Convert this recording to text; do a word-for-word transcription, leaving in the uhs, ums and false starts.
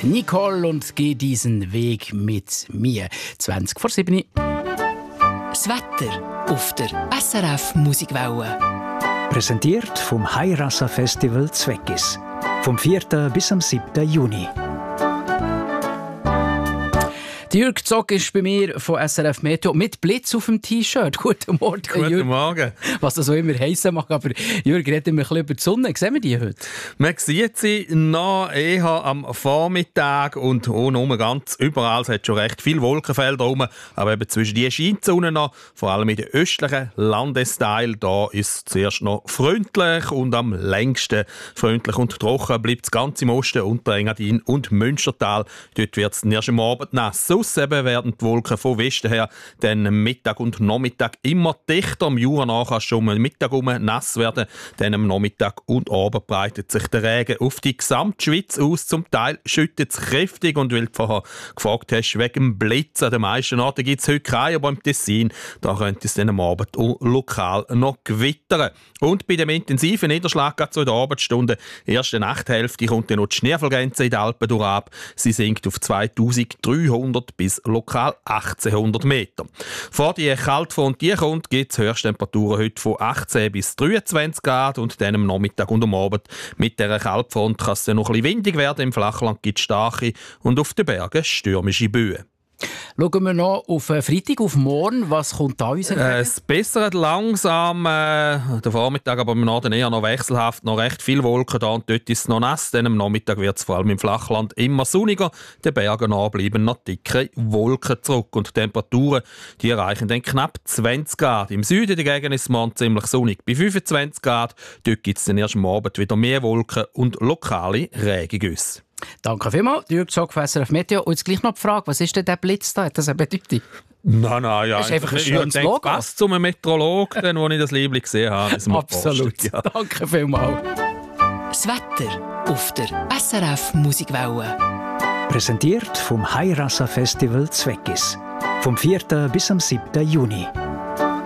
Nicole und geh diesen Weg mit mir. zwanzig vor sieben. Das Wetter auf der S R F Musikwelle. Präsentiert vom Hairasa Festival Zweckis. Vom vierten bis am siebten Juni. Jürg Zog ist bei mir von S R F Meteo mit Blitz auf dem T-Shirt. Guten Morgen, Guten Jürg. Morgen. Was das auch immer heissen mag, aber Jürg redet immer ein bisschen über die Sonne. Sehen wir die heute? Man sieht sie noch eher am Vormittag und auch noch ganz überall. Es hat schon recht viele Wolkenfelder rum, aber eben zwischen die scheint die Sonne noch. Vor allem in den östlichen Landesteilen. Da ist es zuerst noch freundlich und am längsten freundlich und trocken bleibt es ganz im Osten, Unterengadin und Münstertal. Dort wird es erst am Abend nass. Eben werden die Wolken von Westen her dann Mittag und Nachmittag immer dichter. Am Jura nachher schon am Mittag um nass werden. Dann am Nachmittag und Abend breitet sich der Regen auf die Gesamtschweiz aus. Zum Teil schüttet es kräftig. Und weil du vorher gefragt hast, wegen dem Blitz an den meisten Orten gibt es heute keinen, aber im Tessin, da könnte es dann am Abend auch lokal noch gewittern. Und bei dem intensiven Niederschlag gerade so in der Abendstunden, erste Nachthälfte, kommt dann noch die Schneefallgrenze in den Alpen durch ab. Sie sinkt auf zweitausenddreihundert bis lokal achtzehnhundert Meter. Vor die Kaltfront die kommt, gibt es Höchsttemperaturen heute von achtzehn bis dreiundzwanzig Grad und dann am Nachmittag und am Abend mit dieser Kaltfront kann es dann noch ein bisschen windig werden. Im Flachland gibt es starke und auf den Bergen stürmische Böen. Schauen wir noch auf Freitag, auf morgen. Was kommt da uns entgegen? Äh, es bessert langsam. Äh, der Vormittag aber im Norden eher noch wechselhaft. Noch recht viele Wolken da und dort ist es noch nass. Dann am Nachmittag wird es vor allem im Flachland immer sonniger. Den Bergen nah bleiben noch dicke Wolken zurück. Und die Temperaturen die erreichen dann knapp zwanzig Grad. Im Süden dagegen ist es morgen ziemlich sonnig. Bei fünfundzwanzig Grad dort gibt es dann erst am Abend wieder mehr Wolken und lokale Regengüsse. Danke vielmals, Jürg Zog von S R F Meteo. Und jetzt gleich noch die Frage, was ist denn der Blitz da? Hat das eine Bedeutung? Nein, nein, ja. Das ist einfach ein ich schönes denke, Logo. passt zum Meteorologen, wo ich das Liebling gesehen habe. Absolut. Ja. Danke vielmals. Das Wetter auf der S R F Musikwelle. Präsentiert vom Hairasa Festival Zweckis. Vom vierten bis am siebten Juni.